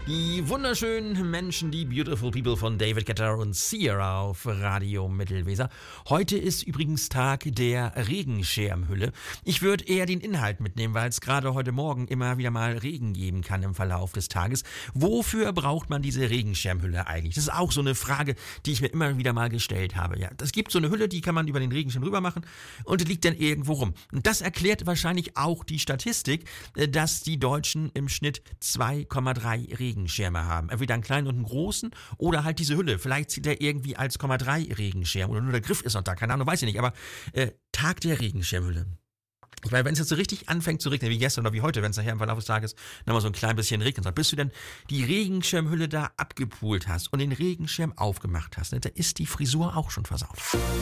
Die wunderschönen Menschen, die Beautiful People von David Guetta und Sia auf Radio Mittelweser. Heute ist übrigens Tag der Regenschirmhülle. Ich würde eher den Inhalt mitnehmen, weil es gerade heute Morgen immer wieder mal Regen geben kann im Verlauf des Tages. Wofür braucht man diese Regenschirmhülle eigentlich? Das ist auch so eine Frage, die ich mir immer wieder mal gestellt habe. Ja, es gibt so eine Hülle, die kann man über den Regenschirm rüber machen und die liegt dann irgendwo rum. Und das erklärt wahrscheinlich auch die Statistik, dass die Deutschen im Schnitt 2,3 Regenschirme haben. Entweder einen kleinen und einen großen oder halt diese Hülle. Vielleicht zieht er irgendwie als 0,3 Regenschirm oder nur der Griff ist noch da. Keine Ahnung, weiß ich nicht. Aber Tag der Regenschirmhülle. Ich meine, wenn es jetzt so richtig anfängt zu regnen, wie gestern oder wie heute, wenn es nachher im Verlauf des Tages nochmal so ein klein bisschen regnet soll, bis du dann die Regenschirmhülle da abgepult hast und den Regenschirm aufgemacht hast, ne, da ist die Frisur auch schon versaut.